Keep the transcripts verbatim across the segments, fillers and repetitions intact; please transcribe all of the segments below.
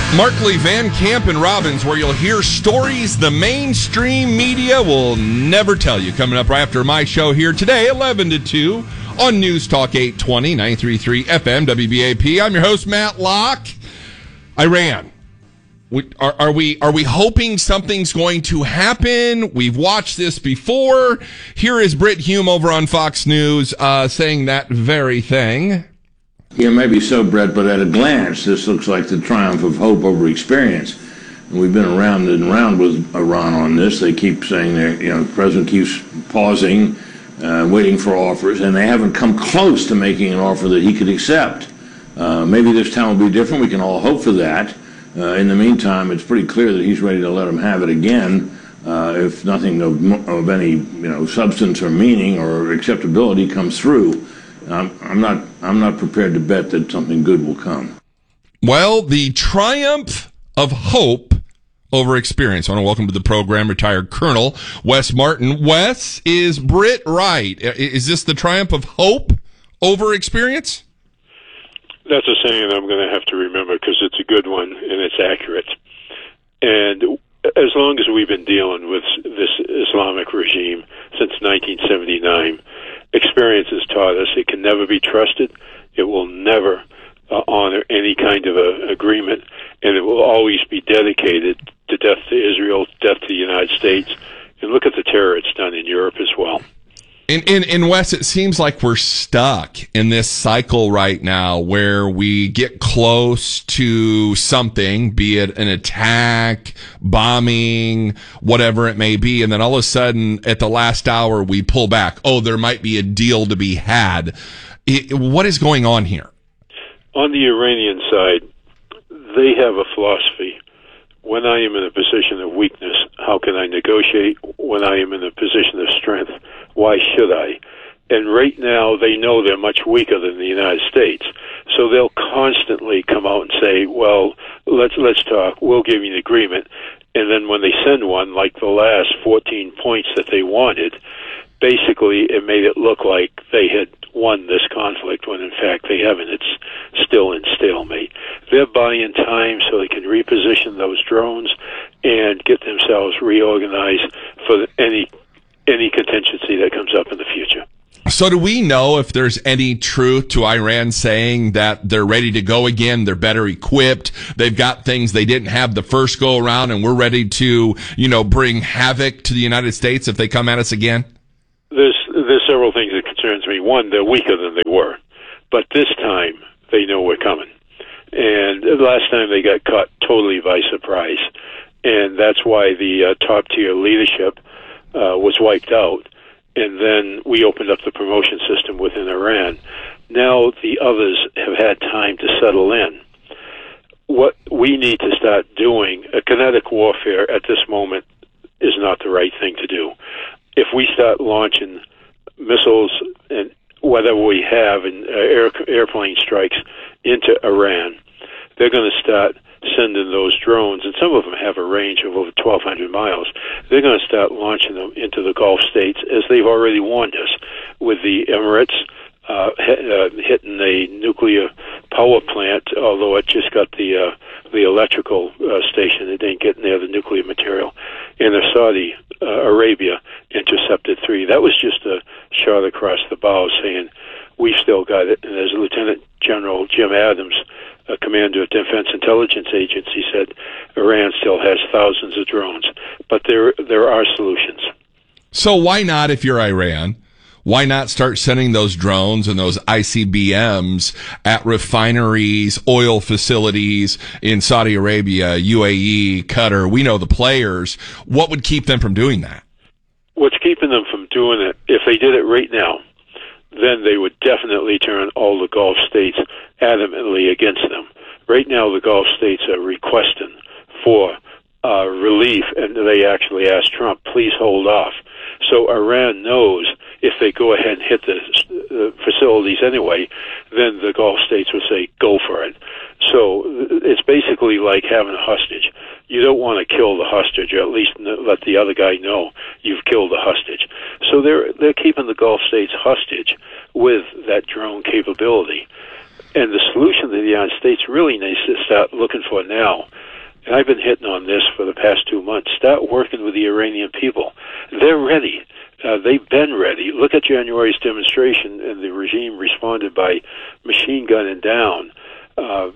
Markley, Van Camp, and Robbins, where you'll hear stories the mainstream media will never tell you. Coming up right after my show here today, eleven to two, on News Talk eight twenty, ninety-three point three F M, W B A P. I'm your host, Matt Locke. Iran. We, are, are we are we hoping something's going to happen? We've watched this before. Here is Brit Hume over on Fox News uh, saying that very thing. Yeah, maybe so, Brett, but at a glance, this looks like the triumph of hope over experience. And we've been around and around with Iran on this. They keep saying they're, you know, the president keeps pausing, uh, waiting for offers, and they haven't come close to making an offer that he could accept. Uh, maybe this time will be different. We can all hope for that. Uh, in the meantime, it's pretty clear that he's ready to let them have it again. Uh, if nothing of, of any, you know, substance or meaning or acceptability comes through. I'm, I'm not. I'm not prepared to bet that something good will come. Well, the triumph of hope over experience. I want to welcome to the program retired Colonel Wes Martin. Wes, is Brit right? Is this the triumph of hope over experience? That's a saying I'm going to have to remember because it's a good one and it's accurate. And as long as we've been dealing with this Islamic regime since nineteen seventy-nine, experience has taught us it can never be trusted. It will never uh, honor any kind of a agreement, and it will always be dedicated to death to Israel, death to the United States. And look at the terror it's done in Europe as well. In, in, in West, it seems like we're stuck in this cycle right now where we get close to something, be it an attack, bombing, whatever it may be, and then all of a sudden, at the last hour, we pull back. Oh, there might be a deal to be had. It, what is going on here? On the Iranian side, they have a philosophy. When I am in a position of weakness, how can I negotiate? When I am in a position of strength, why should I? And right now, they know they're much weaker than the United States. So they'll constantly come out and say, well, let's let's talk. We'll give you an agreement. And then when they send one, like the last fourteen points that they wanted, basically it made it look like they had won this conflict when in fact they haven't. It's still in stalemate. They're buying time so they can reposition those drones and get themselves reorganized for any any contingency that comes up in the future. So do we know if there's any truth to Iran saying that they're ready to go again, they're better equipped, they've got things they didn't have the first go around, and we're ready to, you know, bring havoc to the United States if they come at us again? There's, there's several things that concerns me. One, they're weaker than they were. But this time, they know we're coming. And last time they got caught totally by surprise. And that's why the uh, top-tier leadership uh, was wiped out. And then we opened up the promotion system within Iran. Now the others have had time to settle in. What we need to start doing, a kinetic warfare at this moment is not the right thing to do. If we start launching missiles and whatever we have in uh, air, airplane strikes into Iran, they're going to start sending those drones, and some of them have a range of over twelve hundred miles. They're going to start launching them into the Gulf states, as they've already warned us, with the Emirates uh, uh, hitting a nuclear power plant, although it just got the uh, the electrical uh, station. It didn't get near the nuclear material. And the Saudi uh, Arabia intercepted three. That was just a shot across the bow saying, we've still got it. And as Lieutenant General Jim Adams, uh, commander of Defense Intelligence Agency, said, Iran still has thousands of drones. But there there are solutions. So why not, if you're Iran, why not start sending those drones and those I C B Ms at refineries, oil facilities in Saudi Arabia, U A E, Qatar? We know the players. What would keep them from doing that? What's keeping them from doing it, if they did it right now, then they would definitely turn all the Gulf states adamantly against them. Right now, the Gulf states are requesting for uh, relief, and they actually asked Trump, please hold off. So Iran knows if they go ahead and hit the uh, facilities anyway, then the Gulf states will say, go for it. So it's basically like having a hostage. You don't want to kill the hostage, or at least let the other guy know you've killed the hostage. So they're they're keeping the Gulf states hostage with that drone capability. And the solution that the United States really needs to start looking for now, and I've been hitting on this for the past two months, start working with the Iranian people. They're ready. Uh, they've been ready. Look at January's demonstration, and the regime responded by machine gunning down. Uh,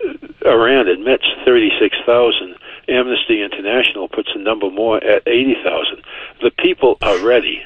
Iran admits thirty-six thousand. Amnesty International puts the number more at eighty thousand. The people are ready.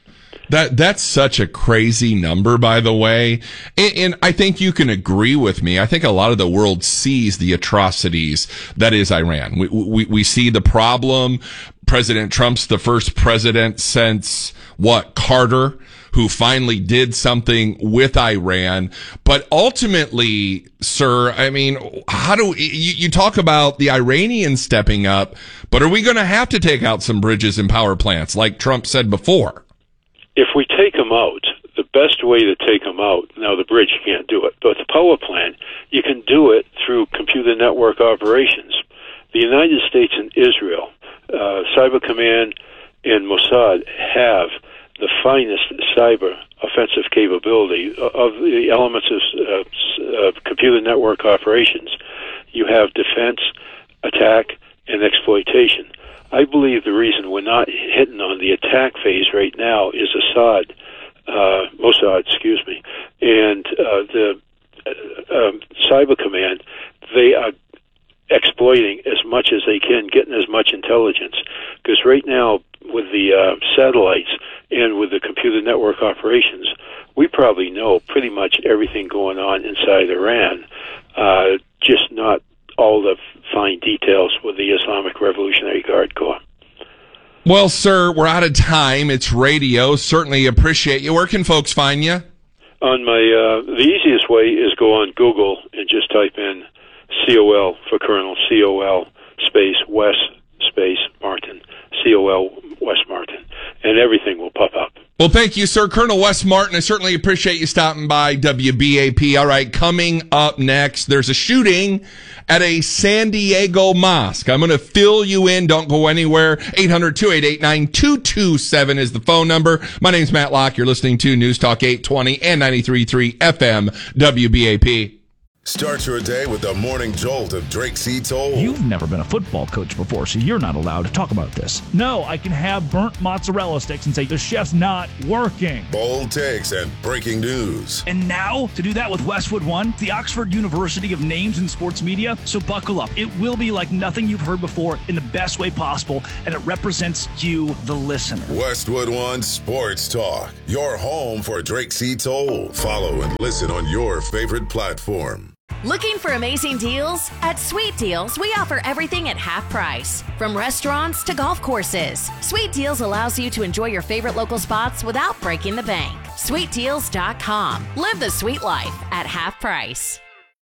That that's such a crazy number, by the way. And, and I think you can agree with me. I think a lot of the world sees the atrocities that is Iran. We, we, we see the problem. President Trump's the first president since, what, Carter, who finally did something with Iran. But ultimately, sir, I mean, how do you, you talk about the Iranians stepping up, but are we going to have to take out some bridges and power plants like Trump said before? If we take them out, the best way to take them out, now the bridge you can't do it, but the power plant, you can do it through computer network operations. The United States and Israel, uh, Cyber Command and Mossad have the finest cyber offensive capability of the elements of uh, uh, computer network operations. You have defense, attack, and exploitation. I believe the reason we're not hitting on the attack phase right now is Assad, uh, Mossad, excuse me, and uh, the uh, um, Cyber Command. They are exploiting as much as they can, getting as much intelligence. Because right now, with the uh, satellites and with the computer network operations, we probably know pretty much everything going on inside Iran, uh, just not all the fine details with the Islamic Revolutionary Guard Corps. Well, sir, we're out of time. It's radio. Certainly appreciate you. Where can folks find you? On my, uh, the easiest way is go on Google and just type in C O L for Colonel, C O L space Wes space Martin, C O L Wes Martin, and everything will pop up. Well, thank you, sir. Colonel Wes Martin, I certainly appreciate you stopping by W B A P. All right, coming up next, there's a shooting at a San Diego mosque. I'm going to fill you in. Don't go anywhere. eight hundred, two eight eight, nine two two seven is the phone number. My name's Matt Locke. You're listening to News Talk eight twenty and ninety-three point three F M W B A P. Start your day with the morning jolt of Drake C. Toll. You've never been a football coach before, so you're not allowed to talk about this. No, I can have burnt mozzarella sticks and say the chef's not working. Bold takes and breaking news. And now, to do that with Westwood One, the Oxford University of Names in Sports Media. So buckle up. It will be like nothing you've heard before in the best way possible, and it represents you, the listener. Westwood One Sports Talk, your home for Drake C. Toll. Follow and listen on your favorite platform. Looking for amazing deals? At Sweet Deals, we offer everything at half price. From restaurants to golf courses, Sweet Deals allows you to enjoy your favorite local spots without breaking the bank. sweet deals dot com. Live the sweet life at half price.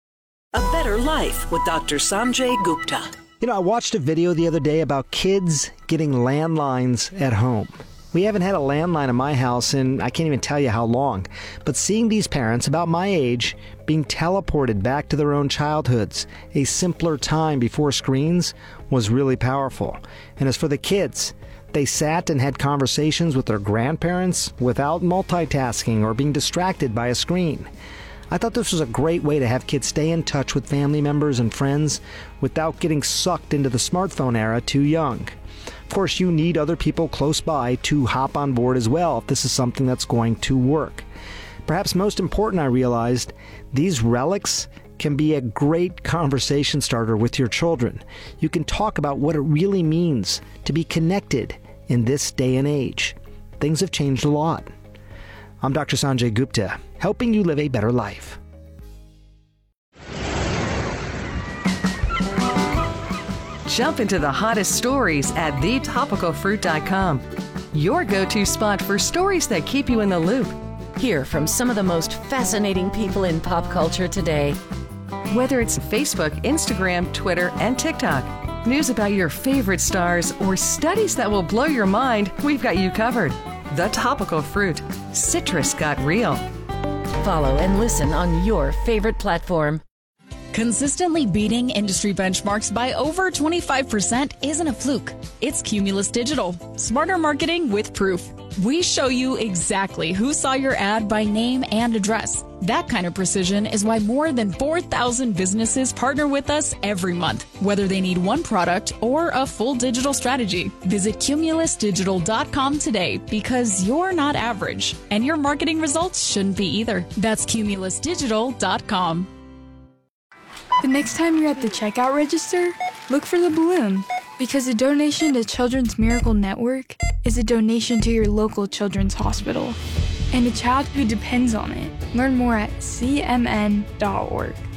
A Better Life with Doctor Sanjay Gupta. You know, I watched a video the other day about kids getting landlines at home. We haven't had a landline in my house in I can't even tell you how long. But seeing these parents about my age being teleported back to their own childhoods, a simpler time before screens, was really powerful. And as for the kids, they sat and had conversations with their grandparents without multitasking or being distracted by a screen. I thought this was a great way to have kids stay in touch with family members and friends without getting sucked into the smartphone era too young. Of course, you need other people close by to hop on board as well if this is something that's going to work. Perhaps most important, I realized, these relics can be a great conversation starter with your children. You can talk about what it really means to be connected in this day and age. Things have changed a lot. I'm Doctor Sanjay Gupta, helping you live a better life. Jump into the hottest stories at the topical fruit dot com. Your go-to spot for stories that keep you in the loop. Hear from some of the most fascinating people in pop culture today. Whether it's Facebook, Instagram, Twitter, and TikTok, news about your favorite stars, or studies that will blow your mind, we've got you covered. The Topical Fruit. Citrus got real. Follow and listen on your favorite platform. Consistently beating industry benchmarks by over twenty-five percent isn't a fluke. It's Cumulus Digital. Smarter marketing with proof. We show you exactly who saw your ad by name and address. That kind of precision is why more than four thousand businesses partner with us every month, whether they need one product or a full digital strategy. Visit Cumulus Digital dot com today because you're not average, and your marketing results shouldn't be either. That's Cumulus Digital dot com. The next time you're at the checkout register, look for the balloon, because a donation to Children's Miracle Network is a donation to your local children's hospital and a child who depends on it. Learn more at C M N dot org.